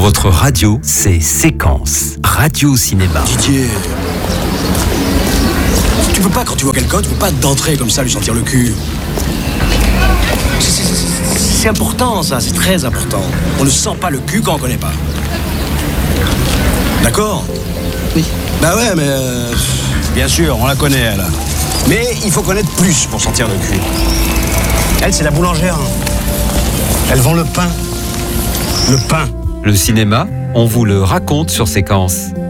Votre radio, c'est Séquence. Radio Cinéma. Didier, tu peux pas, quand tu vois quelqu'un, tu peux pas d'entrer comme ça lui sentir le cul. C'est important ça, c'est très important. On ne sent pas le cul quand on connaît pas. D'accord ? Oui. Bah ouais, mais bien sûr, on la connaît elle. Mais il faut connaître plus pour sentir le cul. Elle, c'est la boulangère. Elle vend le pain. Le pain. Le cinéma, on vous le raconte sur Séquence.